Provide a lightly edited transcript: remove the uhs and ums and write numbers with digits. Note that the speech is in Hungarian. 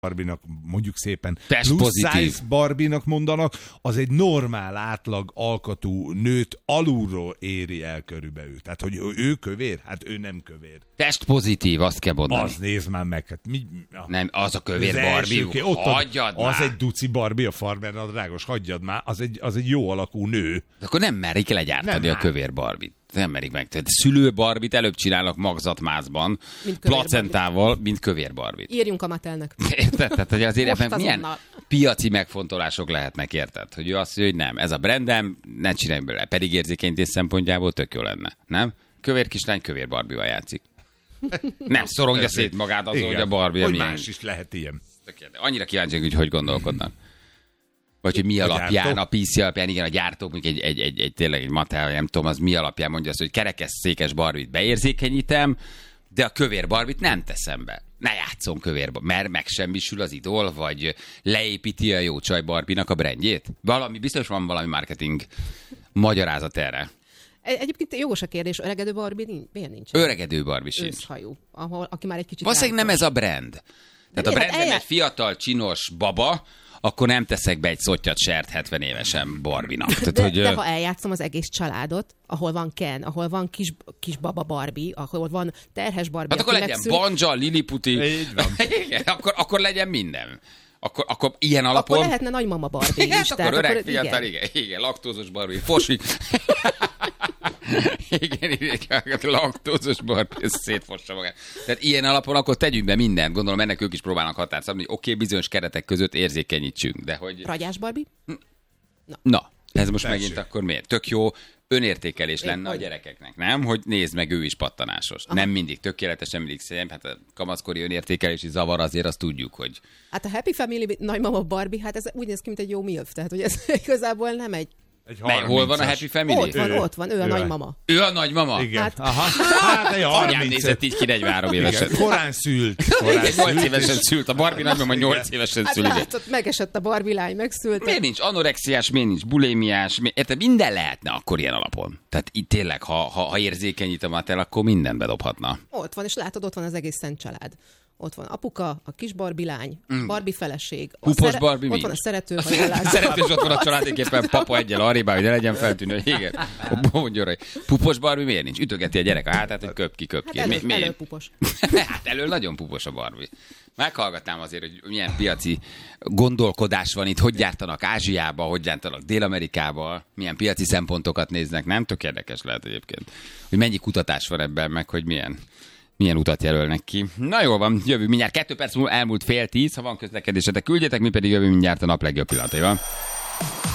Barbinak mondjuk szépen plus size Barbinak mondanak, az egy normál átlag alkatú nőt alulról éri el körülbelül. Tehát, hogy ő kövér? Hát ő nem kövér. Test pozitív, azt kell mondani. Az nézd már meg. Hát nem, az a kövér Barbie. Hagyjad már. Az egy duci Barbie, a farmernadrágos, hagyjad már. Az egy jó alakú nő. De akkor nem merik legyártani a kövér Barbie-t. Nem merik meg. Tehát szülő Barbie-t előbb csinálnak magzatmászban, placentával, mint kövér Barbie-t. Írjunk a Mattelnek. Érted? Tehát, hogy azért ebben milyen piaci megfontolások lehetnek, érted? Hogy ő azt mondja, hogy nem, ez a brandem, ne csinálj belőle. Pedig érzékenyítés szempontjából tök jó lenne. Nem? Kövér kislány kövér Barbie-val játszik. Nem szorongja szét magát azon, hogy a Barbie hogy milyen. más is lehet ilyen. Annyira kíváncsiak, hogy gondolkodnak. Vagy hogy mi alapján, a PC alapján, igen, a gyártók, egy tényleg egy Mattel, nem tudom, az mi alapján mondja azt, hogy kerekesszékes Barbie-t beérzékenyítem, de a kövér Barbie-t nem teszem be. Ne játszom kövér Barbie, mert megsemmisül az idol, vagy leépíti a jó csaj Barbie-nak a brandjét. Biztos van valami marketing magyarázat erre. Egyébként jogos a kérdés, öregedő Barbie miért nincs? Öregedő Barbie sincs. Őszhajú, aki már egy kicsit... Valószínűleg nem ez a brand. Tehát a brandem egy fiatal, csinos baba, akkor nem teszek be egy szottyat sert 70 évesen Barbie-nak. De ha eljátszom az egész családot, ahol van Ken, ahol van kis baba Barbie, ahol van terhes Barbie. Hát akkor legyen Banja, Liliputi. Igen, akkor legyen minden. Akkor ilyen alapon... Akkor lehetne nagymama Barbie is. Hát akkor öreg fiatal, igen, laktózos Barbie, fosik. Igen, laktózos Barbie, ez szétfossa magát. Tehát ilyen alapon akkor tegyünk be mindent. Gondolom ennek ők is próbálnak határt szabni, hogy oké, bizonyos keretek között érzékenyítsünk, de hogy... Ragyás Barbie? Na, ez most megint akkor miért? Tök jó önértékelés lenne a gyerekeknek, nem? Hogy nézd meg, ő is pattanásos. Aha. Nem mindig tökéletes, nem mindig szép. Hát a kamaszkori önértékelési zavar azért azt tudjuk, hogy... Hát a Happy Family nagymama Barbie, hát ez úgy néz ki, mint egy jó MILF. Tehát, hogy ez igazából nem egy... Hol van a Happy Family? Ott van, ő a nagymama. Ő a nagymama? Igen. Hát egy 30. Anyám nézett így ki 43 évesen. Korán szült. 8 évesen szült. A Barbie nagymama 8 évesen szült. Hát látod, megesett a Barbie lány, megszült. Miért nincs anorexiás, miért nincs bulémiás? Érted, minden lehetne akkor ilyen alapon. Tehát itt tényleg, ha érzékenyít a Mattel, akkor mindent bedobhatna. Ott van, és látod, ott van az egész szent család. Ott van apuka, a kis Barbie lány, Barbie feleség. Pupos Barbie ott mi? van a szerető, ha szerető, és ott van a családiképpen papa egyel arrébb, hogy ne legyen feltűnő. Igen. Pupos Barbie miért nincs? Ütögeti a gyerek a hátát, hogy köp ki. Hát elő pupos. Hát elől nagyon pupos a Barbie. Meghallgatnám azért, hogy milyen piaci gondolkodás van itt, hogy gyártanak Ázsiába, hogy gyártanak Dél-Amerikába, milyen piaci szempontokat néznek, nem? Tök érdekes lehet egyébként. Hogy mennyi kutatás van ebben, meg hogy milyen utat jelölnek ki. Na jól van, jövő mindjárt 2 perc múlva elmúlt fél 10, ha van közlekedésetek, küldjetek, mi pedig jövő mindjárt a nap legjobb pillanataival.